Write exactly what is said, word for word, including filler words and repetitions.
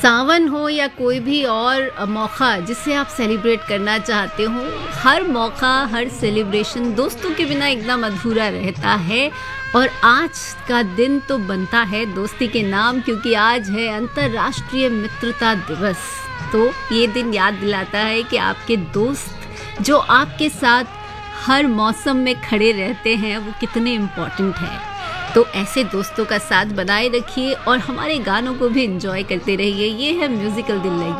सावन हो या कोई भी और मौका जिसे आप सेलिब्रेट करना चाहते हो, हर मौका हर सेलिब्रेशन दोस्तों के बिना एकदम अधूरा रहता है। और आज का दिन तो बनता है दोस्ती के नाम, क्योंकि आज है अंतर्राष्ट्रीय मित्रता दिवस। तो ये दिन याद दिलाता है कि आपके दोस्त जो आपके साथ हर मौसम में खड़े रहते हैं वो कितने इम्पोर्टेंट हैं। तो ऐसे दोस्तों का साथ बनाए रखिए और हमारे गानों को भी एंजॉय करते रहिए। ये है म्यूजिकल दिल लगी।